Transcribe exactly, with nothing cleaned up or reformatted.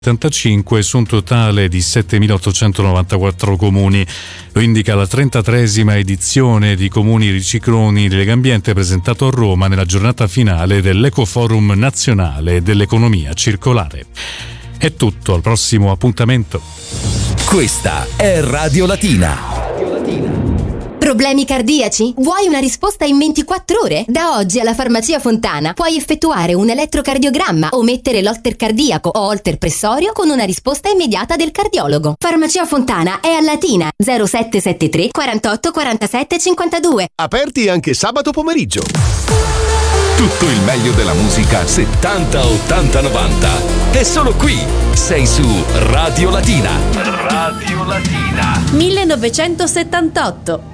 settantacinque su un totale di settemilaottocentonovantaquattro comuni. Lo indica la trentatreesima edizione di Comuni Ricicloni di Legambiente, presentato a Roma nella giornata finale dell'Ecoforum Nazionale dell'Economia Circolare. È tutto, al prossimo appuntamento. Questa è Radio Latina. Problemi cardiaci? Vuoi una risposta in ventiquattro ore? Da oggi alla Farmacia Fontana puoi effettuare un elettrocardiogramma o mettere l'holter cardiaco o holter pressorio con una risposta immediata del cardiologo. Farmacia Fontana è a Latina, zero sette sette tre quarantotto quarantasette cinquantadue. Aperti anche sabato pomeriggio. Tutto il meglio della musica settanta, ottanta, novanta. È solo qui. Sei su Radio Latina. Radio Latina. millenovecentosettantotto.